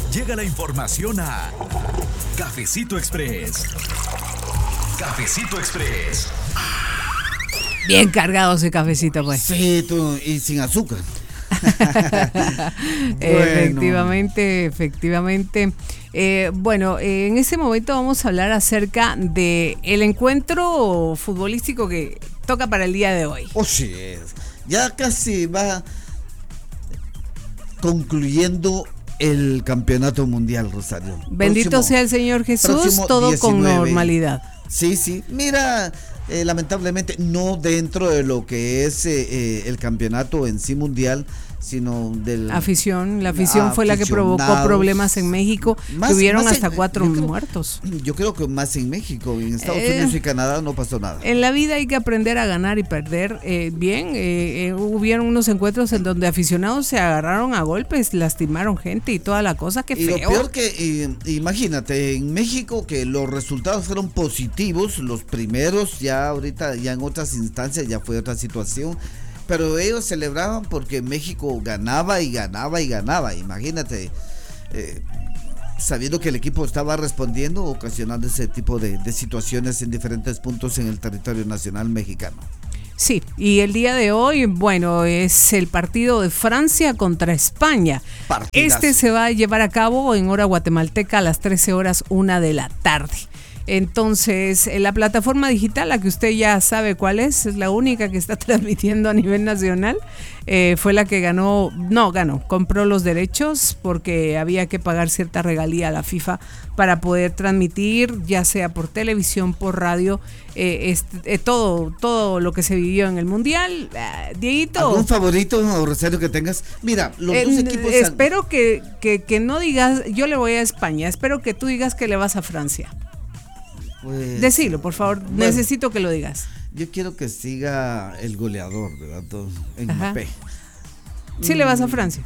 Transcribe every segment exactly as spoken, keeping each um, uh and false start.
Llega la información a Cafecito Express. Cafecito Express. Bien cargado ese cafecito, pues. Sí, tú, y sin azúcar. Bueno. Efectivamente, efectivamente. Eh, bueno, eh, en este momento vamos a hablar acerca de el encuentro futbolístico que toca para el día de hoy. Oh, sí, ya casi va concluyendo el campeonato mundial, Rosario. Bendito próximo, sea el Señor Jesús, todo diecinueve con normalidad. Sí, sí. Mira, eh, lamentablemente no dentro de lo que es eh, eh, el campeonato en sí mundial, sino del afición. La afición fue la que provocó problemas en México, más, tuvieron hasta en, cuatro yo creo, muertos. Yo creo que más en México, en Estados eh, Unidos y Canadá no pasó nada. En la vida hay que aprender a ganar y perder. Eh, bien, eh, eh, hubieron unos encuentros en donde aficionados se agarraron a golpes, lastimaron gente y toda la cosa, que feo. Y lo peor que, eh, imagínate, en México que los resultados fueron positivos, los primeros, ya ahorita, ya en otras instancias ya fue otra situación. Pero ellos celebraban porque México ganaba y ganaba y ganaba. Imagínate, eh, sabiendo que el equipo estaba respondiendo, ocasionando ese tipo de, de situaciones en diferentes puntos en el territorio nacional mexicano. Sí, y el día de hoy, bueno, es el partido de Francia contra España. Partidazo. Este se va a llevar a cabo en hora guatemalteca a las trece horas una de la tarde. Entonces, la plataforma digital, la que usted ya sabe cuál es, es la única que está transmitiendo a nivel nacional, eh, fue la que ganó, no ganó, compró los derechos porque había que pagar cierta regalía a la FIFA para poder transmitir, ya sea por televisión, por radio, eh, este, eh, todo, todo lo que se vivió en el Mundial. Eh, Dieguito. ¿Algún favorito, Rosario, que tengas? Mira, los eh, dos equipos... Espero han... que, que, que no digas, yo le voy a España, espero que tú digas que le vas a Francia. Pues, decilo, por favor, bueno, necesito que lo digas. Yo quiero que siga el goleador, ¿verdad? Mbappé. Sí, mm. le vas a Francia.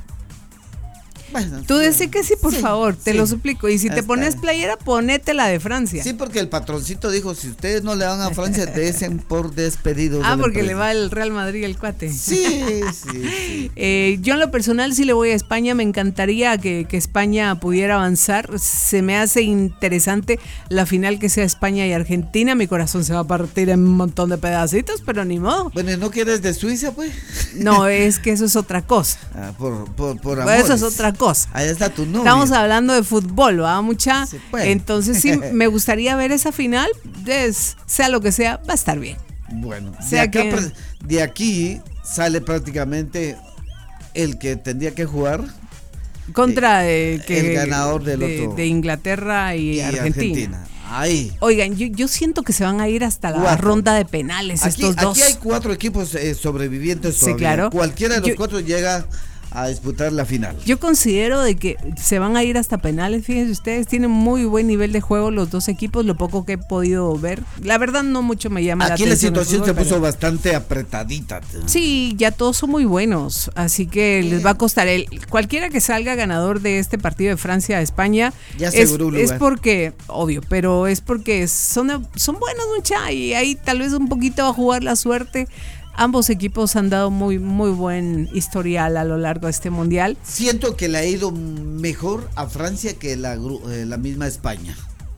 Bueno, tú decís que sí, por sí, favor, te sí. lo suplico. Y si te pones playera, ponete la de Francia. Sí, porque el patroncito dijo, si ustedes no le van a Francia, desen por despedidos. Ah, porque le va el Real Madrid el cuate. Sí, sí, sí. eh, yo en lo personal sí le voy a España. Me encantaría que, que España pudiera avanzar. Se me hace interesante la final que sea España y Argentina. Mi corazón se va a partir en un montón de pedacitos, pero ni modo. Bueno, ¿no quieres de Suiza, pues? No, es que eso es otra cosa. Ah, por, por, por amores. Pues eso es otra cosa. Ahí está tu novia. Estamos hablando de fútbol, ¿va, mucha? Entonces sí, me gustaría ver esa final, es, sea lo que sea, va a estar bien. Bueno, sea de, acá, que... de aquí sale prácticamente el que tendría que jugar contra eh, que, el ganador del de, otro de Inglaterra y, y Argentina. Argentina. Ahí. Oigan, yo, yo siento que se van a ir hasta la cuatro. ronda de penales aquí, estos dos. Aquí hay cuatro equipos eh, sobrevivientes todavía. Sí, claro. Cualquiera de los yo, cuatro llega a disputar la final. Yo considero de que se van a ir hasta penales. Fíjense ustedes, tienen muy buen nivel de juego los dos equipos, lo poco que he podido ver. La verdad no mucho me llama Aquí la atención. Aquí la situación fútbol, se puso pero... bastante apretadita. Sí, ya todos son muy buenos, así que Bien. les va a costar. El, cualquiera que salga ganador de este partido de Francia a España ya es, es porque, obvio, pero es porque son, son buenos, mucha, y ahí tal vez un poquito va a jugar la suerte. Ambos equipos han dado muy muy buen historial a lo largo de este mundial. Siento que le ha ido mejor a Francia que la, eh, la misma España.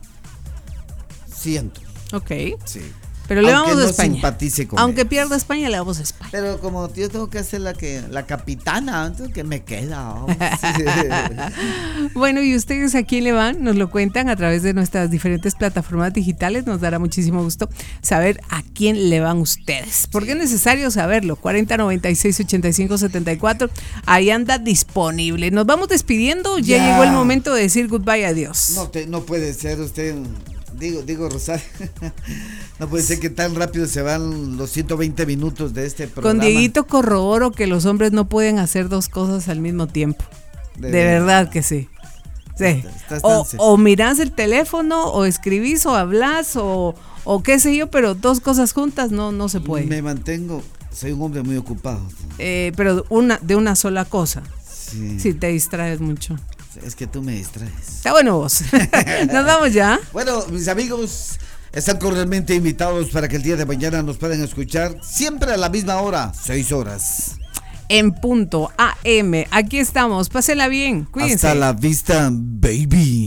Siento. Ok. Sí. Pero le aunque vamos no a España. Simpatice con Aunque él. pierda España, le vamos a España. Pero como yo tengo que hacer la que la capitana, entonces que me queda. Oh. Bueno, ¿y ustedes a quién le van? Nos lo cuentan a través de nuestras diferentes plataformas digitales. Nos dará muchísimo gusto saber a quién le van ustedes. Porque es necesario saberlo. cuarenta noventa y seis ochenta y cinco setenta y cuatro. Ahí anda disponible. Nos vamos despidiendo. Ya, ya llegó el momento de decir goodbye, adiós. No, te, no puede ser usted... Digo, digo, Rosario, no puede ser que tan rápido se van los ciento veinte minutos de este programa. Con Dieguito corroboro que los hombres no pueden hacer dos cosas al mismo tiempo. De, de verdad que sí. Sí. Estás, estás o, o mirás el teléfono, o escribís, o hablas, o, o qué sé yo, pero dos cosas juntas no, no se puede. Me mantengo, soy un hombre muy ocupado. Eh, pero una, de una sola cosa. Sí. Sí, te distraes mucho. Es que tú me distraes. Está bueno vos. Nos vamos ya. Bueno, mis amigos, están cordialmente invitados para que el día de mañana nos puedan escuchar siempre a la misma hora, seis horas. en punto A M. Aquí estamos, pásenla bien, cuídense. Hasta la vista, baby.